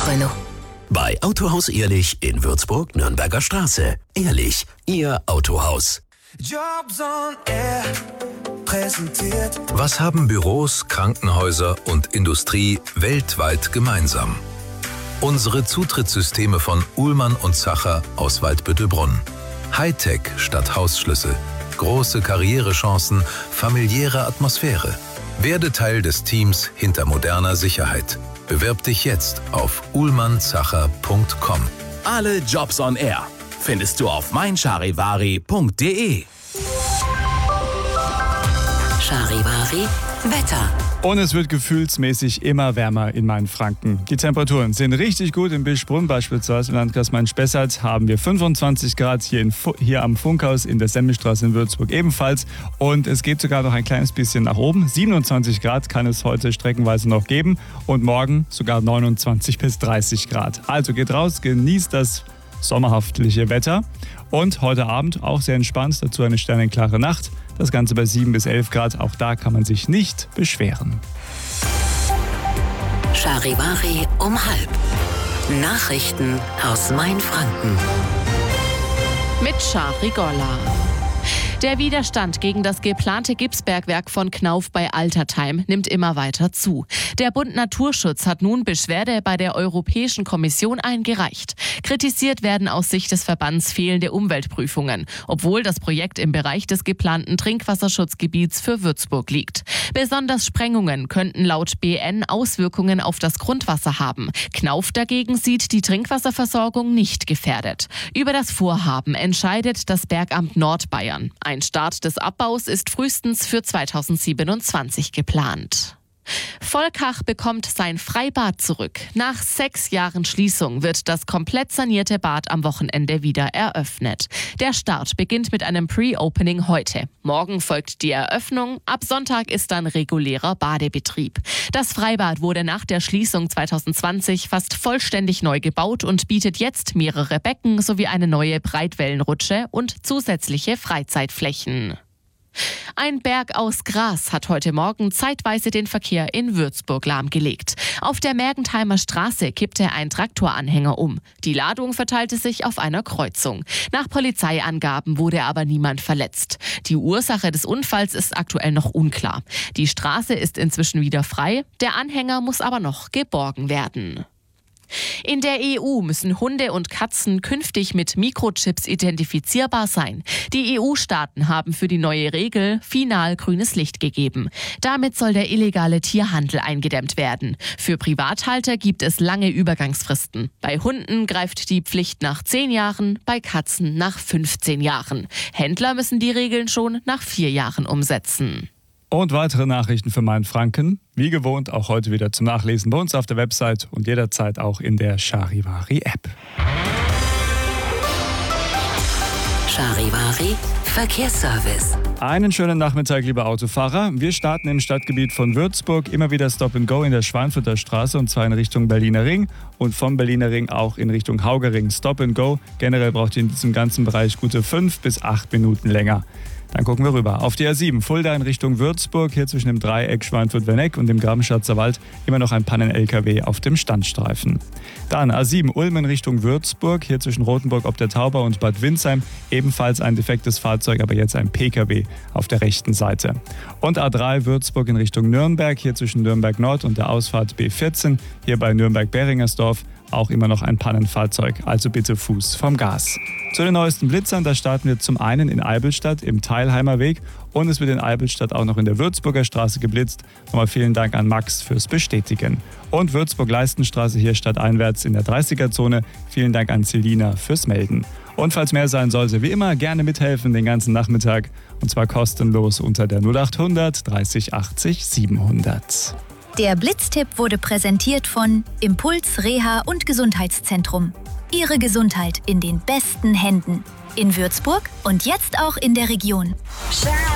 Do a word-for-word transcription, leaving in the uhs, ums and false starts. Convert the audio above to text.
Renault. Bei Autohaus Ehrlich in Würzburg, Nürnberger Straße. Ehrlich, Ihr Autohaus. Jobs on Air präsentiert. Was haben Büros, Krankenhäuser und Industrie weltweit gemeinsam? Unsere Zutrittssysteme von Uhlmann und Zacher aus Waldbüttelbrunn. Hightech statt Hausschlüssel. Große Karrierechancen, familiäre Atmosphäre. Werde Teil des Teams hinter moderner Sicherheit. Bewirb dich jetzt auf uhlmannzacher punkt com. Alle Jobs on Air findest du auf meincharivari punkt de. Charivari Wetter. Und es wird gefühlsmäßig immer wärmer in Mainfranken. Die Temperaturen sind richtig gut. In Bischbrunn beispielsweise im Landkreis Main-Spessart haben wir fünfundzwanzig Grad, hier, in, hier am Funkhaus in der Semmelstraße in Würzburg ebenfalls. Und es geht sogar noch ein kleines bisschen nach oben. siebenundzwanzig Grad kann es heute streckenweise noch geben und morgen sogar neunundzwanzig bis dreißig Grad. Also geht raus, genießt das sommerhaftliche Wetter. Und heute Abend auch sehr entspannt, dazu eine sternenklare Nacht. Das Ganze bei sieben bis elf Grad, auch da kann man sich nicht beschweren. Charivari um halb. Nachrichten aus Mainfranken. Mit Chari Golla. Der Widerstand gegen das geplante Gipsbergwerk von Knauf bei Altertheim nimmt immer weiter zu. Der Bund Naturschutz hat nun Beschwerde bei der Europäischen Kommission eingereicht. Kritisiert werden aus Sicht des Verbands fehlende Umweltprüfungen, obwohl das Projekt im Bereich des geplanten Trinkwasserschutzgebiets für Würzburg liegt. Besonders Sprengungen könnten laut B N Auswirkungen auf das Grundwasser haben. Knauf dagegen sieht die Trinkwasserversorgung nicht gefährdet. Über das Vorhaben entscheidet das Bergamt Nordbayern. Ein Start des Abbaus ist frühestens für zweitausendsiebenundzwanzig geplant. Volkach bekommt sein Freibad zurück. Nach sechs Jahren Schließung wird das komplett sanierte Bad am Wochenende wieder eröffnet. Der Start beginnt mit einem Pre-Opening heute. Morgen folgt die Eröffnung. Ab Sonntag ist dann regulärer Badebetrieb. Das Freibad wurde nach der Schließung zweitausendzwanzig fast vollständig neu gebaut und bietet jetzt mehrere Becken sowie eine neue Breitwellenrutsche und zusätzliche Freizeitflächen. Ein Berg aus Gras hat heute Morgen zeitweise den Verkehr in Würzburg lahmgelegt. Auf der Mergentheimer Straße kippte ein Traktoranhänger um. Die Ladung verteilte sich auf einer Kreuzung. Nach Polizeiangaben wurde aber niemand verletzt. Die Ursache des Unfalls ist aktuell noch unklar. Die Straße ist inzwischen wieder frei, der Anhänger muss aber noch geborgen werden. In der E U müssen Hunde und Katzen künftig mit Mikrochips identifizierbar sein. Die E U-Staaten haben für die neue Regel final grünes Licht gegeben. Damit soll der illegale Tierhandel eingedämmt werden. Für Privathalter gibt es lange Übergangsfristen. Bei Hunden greift die Pflicht nach zehn Jahren, bei Katzen nach fünfzehn Jahren. Händler müssen die Regeln schon nach vier Jahren umsetzen. Und weitere Nachrichten für Mainfranken, wie gewohnt auch heute wieder zum Nachlesen bei uns auf der Website und jederzeit auch in der Charivari-App. Charivari Verkehrsservice. Einen schönen Nachmittag, liebe Autofahrer. Wir starten im Stadtgebiet von Würzburg. Immer wieder Stop and Go in der Schweinfurter Straße und zwar in Richtung Berliner Ring und vom Berliner Ring auch in Richtung Haugering. Stop and Go. Generell braucht ihr in diesem ganzen Bereich gute fünf bis acht Minuten länger. Dann gucken wir rüber. Auf die A sieben, Fulda in Richtung Würzburg, hier zwischen dem Dreieck Schweinfurt-Werneck und dem Grabenschatzer Wald immer noch ein Pannen-L K W auf dem Standstreifen. Dann A sieben, Ulm in Richtung Würzburg, hier zwischen Rothenburg ob der Tauber und Bad Windsheim, ebenfalls ein defektes Fahrzeug, aber jetzt ein P K W auf der rechten Seite. Und A drei, Würzburg in Richtung Nürnberg, hier zwischen Nürnberg Nord und der Ausfahrt B vierzehn, hier bei Nürnberg-Beringersdorf, auch immer noch ein Pannenfahrzeug, also bitte Fuß vom Gas. Zu den neuesten Blitzern, da starten wir zum einen in Eibelstadt im Teilheimer Weg und es wird in Eibelstadt auch noch in der Würzburger Straße geblitzt. Nochmal vielen Dank an Max fürs Bestätigen. Und Würzburg-Leistenstraße hier stadteinwärts in der dreißiger-Zone. Vielen Dank an Celina fürs Melden. Und falls mehr sein sollte, wie immer gerne mithelfen den ganzen Nachmittag und zwar kostenlos unter der null achthundert dreißig achtzig siebenhundert. Der Blitztipp wurde präsentiert von Impuls Reha und Gesundheitszentrum. Ihre Gesundheit in den besten Händen. In Würzburg und jetzt auch in der Region.